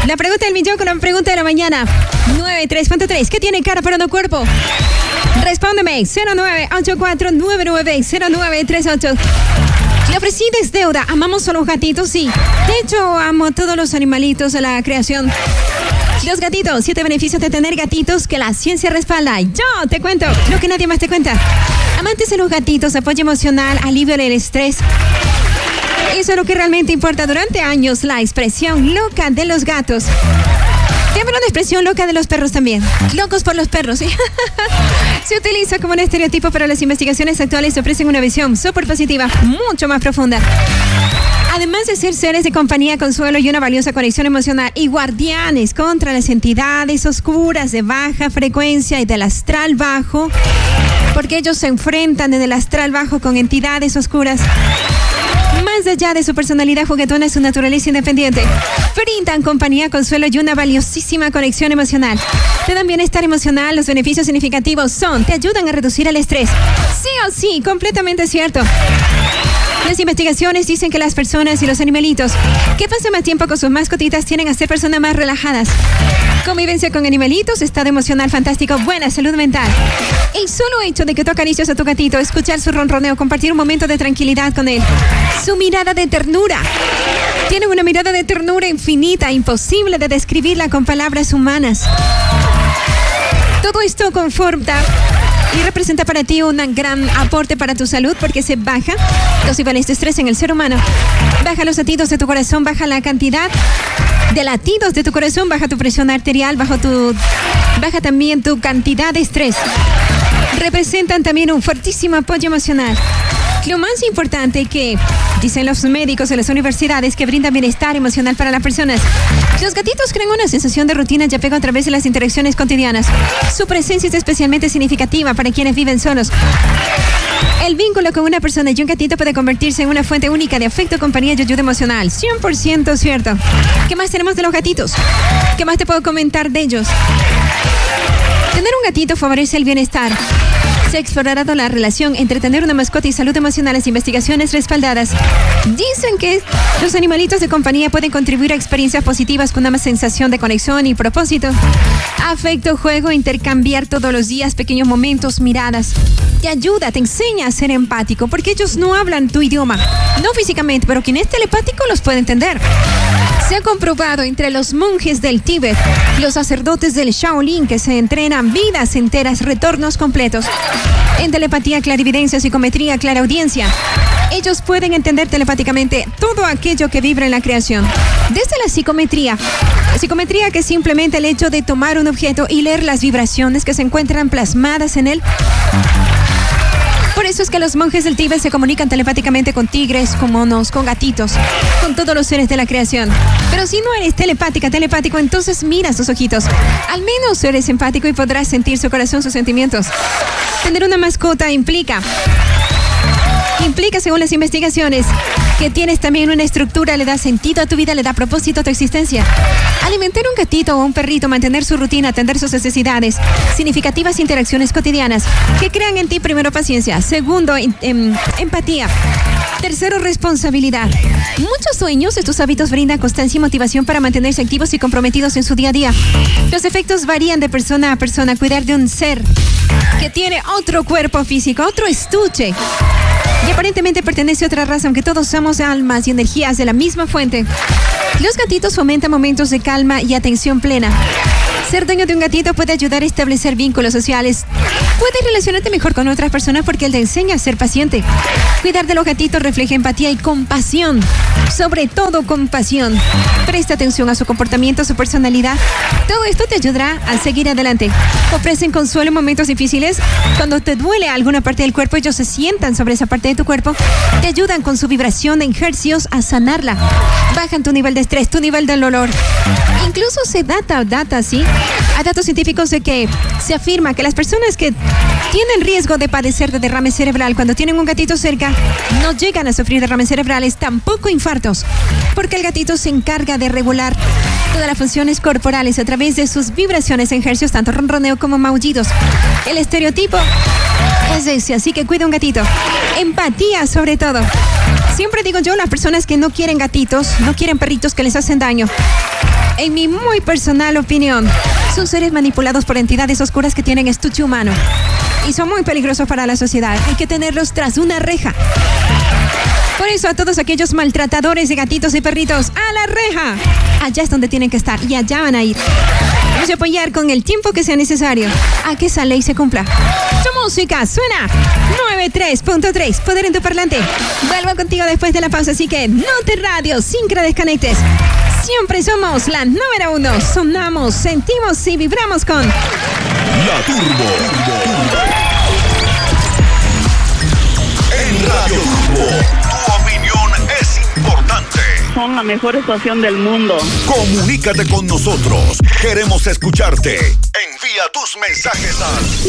La pregunta del millón con la pregunta de la mañana. 93.3. ¿Qué tiene cara pero no cuerpo? Respóndeme. 0984990938. Le ofrecí deuda. ¿Amamos a los gatitos? Sí. De hecho, amo a todos los animalitos de la creación. Los gatitos, 7 beneficios de tener gatitos que la ciencia respalda. Yo te cuento lo que nadie más te cuenta. Amantes de los gatitos, apoyo emocional, alivio del estrés. Eso es lo que realmente importa. Durante años, la expresión loca de los gatos. Te hablo de expresión loca de los perros también. Locos por los perros, ¿sí? Se utiliza como un estereotipo, pero las investigaciones actuales ofrecen una visión súper positiva, mucho más profunda. Además de ser seres de compañía, consuelo y una valiosa conexión emocional y guardianes contra las entidades oscuras de baja frecuencia y del astral bajo, porque ellos se enfrentan en el astral bajo con entidades oscuras. Más allá de su personalidad juguetona y su naturaleza independiente, brindan compañía, consuelo y una valiosísima conexión emocional. Te dan bienestar emocional. Los beneficios significativos son: te ayudan a reducir el estrés. Sí o sí, completamente cierto. Las investigaciones dicen que las personas y los animalitos que pasan más tiempo con sus mascotitas tienden a ser personas más relajadas. Convivencia con animalitos, estado emocional fantástico, buena salud mental. El solo hecho de que tú acaricias a tu gatito, escuchar su ronroneo, compartir un momento de tranquilidad con él, su mirada de ternura. Tienen una mirada de ternura infinita, imposible de describirla con palabras humanas. Todo esto conforta y representa para ti un gran aporte para tu salud, porque se baja los niveles de estrés en el ser humano. Baja los latidos de tu corazón, baja la cantidad de latidos de tu corazón, baja tu presión arterial, baja también tu cantidad de estrés. Representan también un fuertísimo apoyo emocional. Lo más importante que dicen los médicos de las universidades, que brindan bienestar emocional para las personas. Los gatitos crean una sensación de rutina y apego a través de las interacciones cotidianas. Su presencia es especialmente significativa para quienes viven solos. El vínculo con una persona y un gatito puede convertirse en una fuente única de afecto, compañía y ayuda emocional. 100% cierto. ¿Qué más tenemos de los gatitos? ¿Qué más te puedo comentar de ellos? Tener un gatito favorece el bienestar. Se ha explorado la relación entre tener una mascota y salud emocional. Las investigaciones respaldadas dicen que los animalitos de compañía pueden contribuir a experiencias positivas con una sensación de conexión y propósito. Afecto, juego, intercambiar todos los días pequeños momentos, miradas. Te ayuda, te enseña a ser empático, porque ellos no hablan tu idioma. No físicamente, pero quien es telepático los puede entender. Se ha comprobado entre los monjes del Tíbet, los sacerdotes del Shaolin, que se entrenan vidas enteras, retornos completos. En telepatía, clarividencia, psicometría, claraudiencia. Ellos pueden entender telepáticamente todo aquello que vibra en la creación. Desde la psicometría que es simplemente el hecho de tomar un objeto y leer las vibraciones que se encuentran plasmadas en él. Por eso es que los monjes del Tíbet se comunican telepáticamente con tigres, con monos, con gatitos, con todos los seres de la creación. Pero si no eres telepático, entonces mira sus ojitos. Al menos eres empático y podrás sentir su corazón, sus sentimientos. Tener una mascota implica, según las investigaciones, que tienes también una estructura, le da sentido a tu vida, le da propósito a tu existencia. Alimentar un gatito o un perrito, mantener su rutina, atender sus necesidades, significativas interacciones cotidianas que crean en ti, primero, paciencia, segundo, empatía, tercero, responsabilidad. Muchos sueños de tus hábitos brindan constancia y motivación para mantenerse activos y comprometidos en su día a día. Los efectos varían de persona a persona. Cuidar de un ser que tiene otro cuerpo físico, otro estuche, y aparentemente pertenece a otra raza, aunque todos somos almas y energías de la misma fuente. Los gatitos fomentan momentos de calma y atención plena. Ser dueño de un gatito puede ayudar a establecer vínculos sociales. Puedes relacionarte mejor con otras personas porque él te enseña a ser paciente. Cuidar de los gatitos refleja empatía y compasión. Sobre todo compasión. Presta atención a su comportamiento, a su personalidad. Todo esto te ayudará a seguir adelante. Ofrecen consuelo en momentos difíciles. Cuando te duele alguna parte del cuerpo, ellos se sientan sobre esa parte de tu cuerpo. Te ayudan con su vibración de ejercicios a sanarla. Bajan tu nivel de estrés, tu nivel del dolor. Incluso se data, ¿sí? Hay datos científicos de que se afirma que las personas que tienen riesgo de padecer de derrame cerebral cuando tienen un gatito cerca no llegan a sufrir derrames cerebrales, tampoco infartos, porque el gatito se encarga de regular todas las funciones corporales a través de sus vibraciones en ejercicios, tanto ronroneo como maullidos. El estereotipo es ese, así que cuida un gatito. Empatía sobre todo. Siempre digo yo, las personas que no quieren gatitos, no quieren perritos que les hacen daño, en mi muy personal opinión, son seres manipulados por entidades oscuras que tienen estuche humano y son muy peligrosos para la sociedad. Hay que tenerlos tras una reja. Por eso a todos aquellos maltratadores de gatitos y perritos, ¡a la reja! Allá es donde tienen que estar y allá van a ir. Vamos a apoyar con el tiempo que sea necesario a que esa ley se cumpla. Tu música suena 93.3, poder en tu parlante. Vuelvo contigo después de la pausa, así que no te radio, sin que desconectes. Siempre somos la número 1. Sonamos, sentimos y vibramos con La Turbo. En Radio Turbo, tu opinión es importante. Son la mejor estación del mundo. Comunícate con nosotros. Queremos escucharte. Envía tus mensajes al